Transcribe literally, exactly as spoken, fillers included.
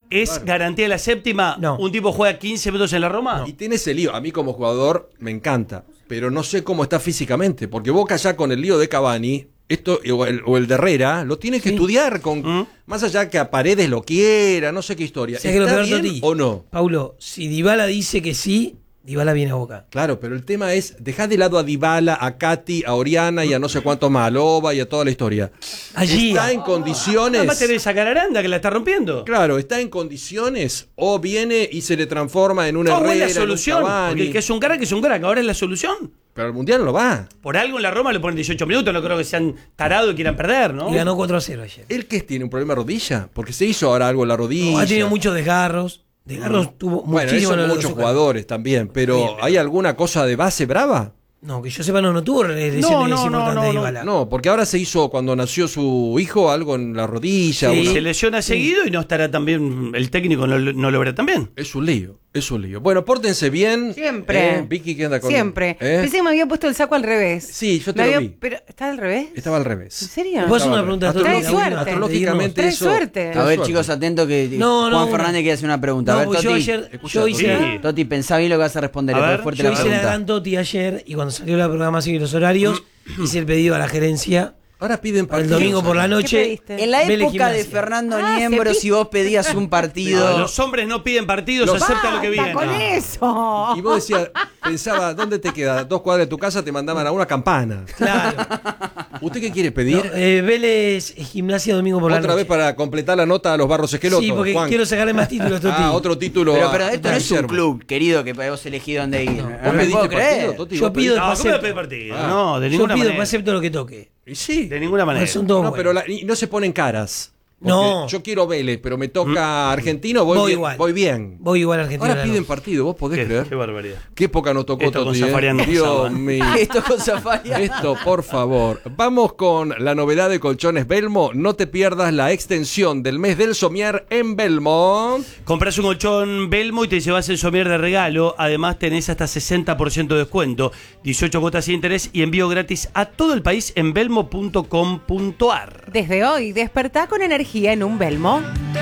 ¿Es Claro. garantía de la séptima? No. ¿Un tipo juega quince minutos en la Roma? Y tiene ese lío. A mí como jugador me encanta, pero no sé cómo está físicamente, porque Boca ya con el lío de Cavani, esto o el, o el de Herrera, lo tiene que Sí. estudiar con ¿Mm? más allá que a Paredes lo quiera, no sé qué historia. ¿Sabés qué es lo ¿Está peor, bien Toti? o no? Paulo, si Dybala dice que sí, Dybala viene a Boca. Claro, pero el tema es, dejá de lado a Dybala, a Katy, a Oriana y a no sé cuánto más, a Loba y a toda la historia. Allí. ¿Está en condiciones? Además tenés a Cararanda que la está rompiendo. Claro, ¿está en condiciones o viene y se le transforma en un ¿Cómo Herrera, es la en un solución? Cavani? Porque el que es un crack es un crack, ahora es la solución. Pero al Mundial no va. Por algo en la Roma le ponen dieciocho minutos, no creo que sean tarados y quieran perder, ¿no? Y ganó cuatro a cero ayer. ¿Él qué tiene un problema de rodilla? Porque se hizo ahora algo en la rodilla. Ha tenido muchos desgarros. Desgarros tuvo Bueno, muchísimo. eso en los muchos Oscar. jugadores también, pero Bien, pero- ¿hay alguna cosa de base brava? No, que yo sepa, no, no tuvo lesiones No, no, no, importantes no, de no. Dybala. No, porque ahora se hizo cuando nació su hijo algo en la rodilla. Sí. una- Se lesiona seguido y no estará también, el técnico no, lo- no lo verá también. Es un lío, es un lío. Bueno, pórtense bien. Siempre. Eh, Vicky, ¿qué anda con Siempre. ¿Eh? Pensé que me había puesto el saco al revés. Sí, yo te Me lo había- vi. Pero, ¿está al revés? Estaba al ¿En revés. serio? ¿Puedo hacer Estaba una al pregunta? revés. Toti, Trae suerte. Astrológicamente Trae eso. suerte. A ver, chicos, atento que No, no, Juan una. Fernández quiere hacer una pregunta. No, a ver, porque yo Toti. ayer, escucha, yo hice, Toti. la, Toti, pensá bien lo que vas a responder. A es ver, muy fuerte yo la hice la pregunta. gran Toti ayer y cuando salió la programación y los horarios, hice el pedido a la gerencia Ahora piden para el partidos. domingo por la noche. pediste? En la Vélez época de Gimnasia. Fernando Ah, Niembro, se si vos pedías un partido. No, los hombres no piden partidos, Los- aceptan lo que ¡Basta viene. con No. eso! Y vos decías, pensaba, ¿dónde te queda? Dos cuadras de tu casa te mandaban a una campana. Claro. ¿Usted qué quiere pedir? No, eh, Vélez Gimnasia domingo por la Otra noche. vez para completar la nota a los Barros Esqueloto. Sí, porque Juan. quiero sacarle más títulos, Toti. Ah, otro título. Pero, a- pero esto a no es un Guillermo. club, querido, que vos elegí dónde ir. No, ¿Vos me puedo pediste partido, creer. Toti? Yo ¿Vos pido No, ¿cómo acepto. no pide partido? Ah. No, de Yo ninguna pido, manera. acepto lo que toque. Y sí. De ninguna manera. Son todos No, buenos. pero la- y no se ponen caras. Porque No. Yo quiero Vélez, pero me toca Argentino, voy, Voy bien, igual. voy bien. Voy igual a Argentina. Ahora a la piden noche. partido, ¿vos podés Qué, creer? qué barbaridad. Qué época nos tocó, Esto con Toti, ¿eh? Zafarian no Dios pasaba. mío. Esto con Zafaria. Esto, por favor. Vamos con la novedad de Colchones Belmo. No te pierdas la extensión del mes del somier en Belmo. Compras un colchón Belmo y te llevas el somier de regalo. Además tenés hasta sesenta por ciento de descuento, dieciocho cuotas sin interés y envío gratis a todo el país en belmo punto com punto ar. Desde hoy, despertá con energía en un Belmo.